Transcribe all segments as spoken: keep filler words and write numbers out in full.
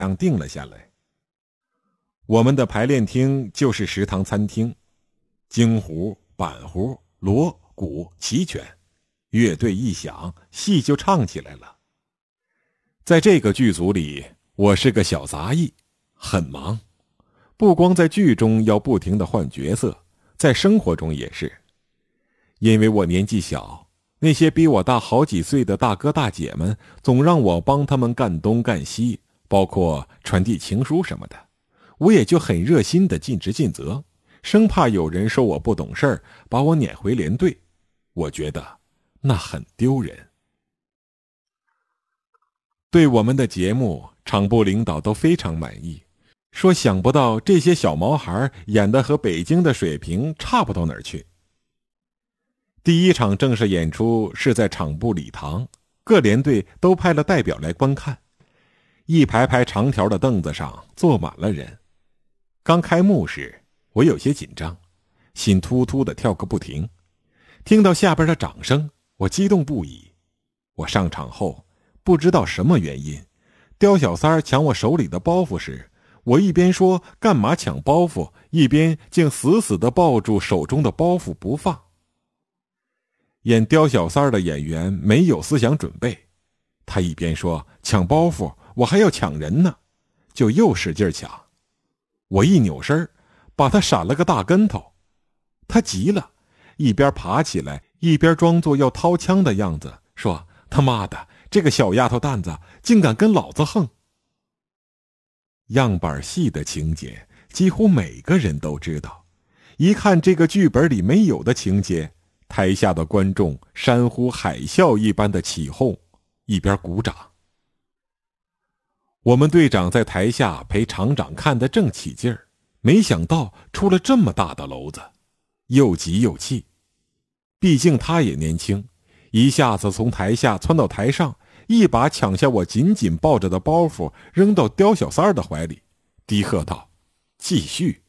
样定了下来。我们的排练厅就是食堂餐厅，京胡、板胡、锣、鼓齐全，乐队一响，戏就唱起来了。在这个剧组里，我是个小杂役，很忙，不光在剧中要不停地换角色，在生活中也是。因为我年纪小，那些比我大好几岁的大哥大姐们总让我帮他们干东干西，包括传递情书什么的，我也就很热心地尽职尽责，生怕有人说我不懂事儿，把我撵回连队，我觉得那很丢人。对我们的节目，场部领导都非常满意，说想不到这些小毛孩演得和北京的水平差不到哪儿去。第一场正式演出是在场部礼堂，各连队都派了代表来观看。一排排长条的凳子上坐满了人。刚开幕时，我有些紧张，心突突地跳个不停。听到下边的掌声，我激动不已。我上场后，不知道什么原因，刁小三抢我手里的包袱时，我一边说干嘛抢包袱，一边竟死死地抱住手中的包袱不放。演刁小三的演员没有思想准备，他一边说抢包袱，我还要抢人呢，就又使劲抢。我一扭身，把他闪了个大跟头。他急了，一边爬起来，一边装作要掏枪的样子，说他妈的，这个小丫头蛋子竟敢跟老子横。样板戏的情节几乎每个人都知道，一看这个剧本里没有的情节，台下的观众山呼海啸一般的起哄，一边鼓掌。我们队长在台下陪厂长看得正起劲儿，没想到出了这么大的娄子，又急又气。毕竟他也年轻，一下子从台下窜到台上，一把抢下我紧紧抱着的包袱，扔到刁小三儿的怀里，低喝道：继续。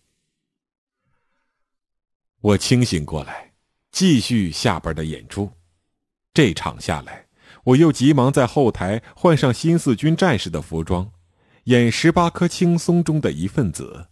我清醒过来，继续下边的演出。这场下来，我又急忙在后台换上新四军战士的服装，演十八颗青松中的一份子。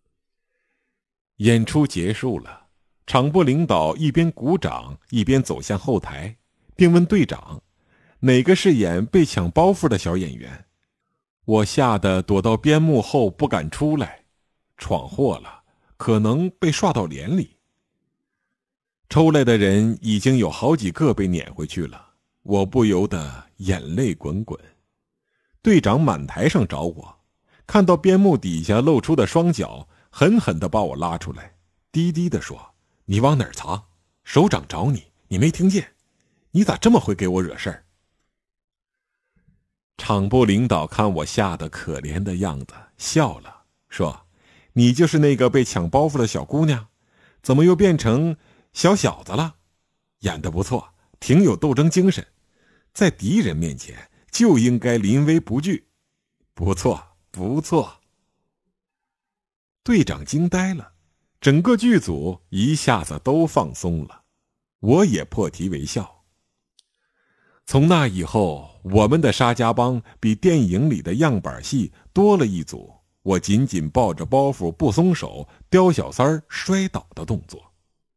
演出结束了，场部领导一边鼓掌一边走向后台，并问队长哪个是演被抢包袱的小演员。我吓得躲到边幕后不敢出来，闯祸了，可能被刷到连里。抽来的人已经有好几个被撵回去了，我不由得眼泪滚滚。队长满台上找我，看到边幕底下露出的双脚，狠狠地把我拉出来，低低地说：你往哪儿藏？首长找你，你没听见？你咋这么会给我惹事儿？场部领导看我吓得可怜的样子，笑了，说：你就是那个被抢包袱的小姑娘，怎么又变成小小子了？演得不错，挺有斗争精神，在敌人面前就应该临危不惧。不错，不错。队长惊呆了，整个剧组一下子都放松了，我也破涕为笑。从那以后，我们的沙家浜比电影里的样板戏多了一组我紧紧抱着包袱不松手，刁小三儿摔倒的动作。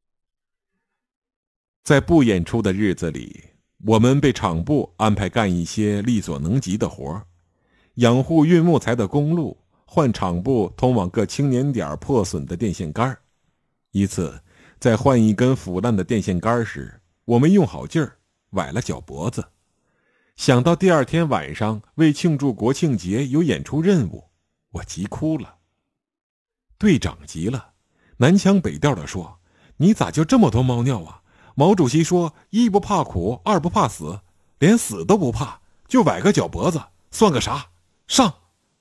在不演出的日子里，我们被场部安排干一些力所能及的活，养护运木材的公路，换场部通往各青年点破损的电线杆。一次在换一根腐烂的电线杆时，我没用好劲儿，崴了脚脖子。想到第二天晚上为庆祝国庆节有演出任务，我急哭了。队长急了，南腔北调地说：你咋就这么多猫尿啊？毛主席说一不怕苦，二不怕死，连死都不怕，就崴个脚脖子算个啥？上！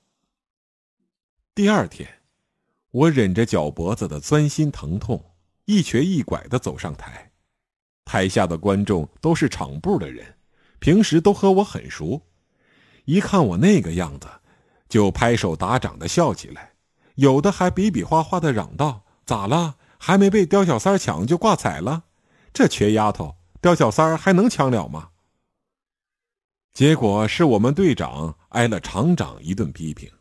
第二天，我忍着脚脖子的钻心疼痛，一瘸一拐地走上台。台下的观众都是场部的人，平时都和我很熟，一看我那个样子，就拍手打掌地笑起来，有的还比比划划地嚷道：咋了？还没被刁小三抢就挂彩了？这瘸丫头，刁小三还能抢了吗？结果是我们队长挨了厂长一顿批评。